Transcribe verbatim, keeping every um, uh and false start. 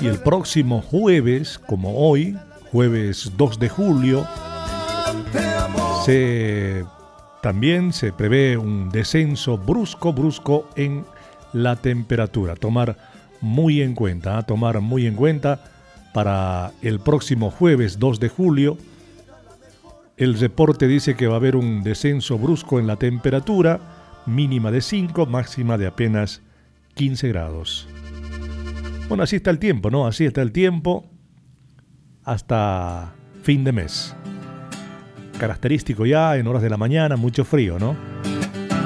Y el próximo jueves, como hoy, jueves dos de julio, se, también se prevé un descenso brusco, brusco en la temperatura. Tomar muy en cuenta, ¿eh? tomar muy en cuenta para el próximo jueves dos de julio. El reporte dice que va a haber un descenso brusco en la temperatura, mínima de cinco, máxima de apenas quince grados. Bueno, así está el tiempo, ¿no? Así está el tiempo hasta fin de mes. Característico ya en horas de la mañana, mucho frío, ¿no?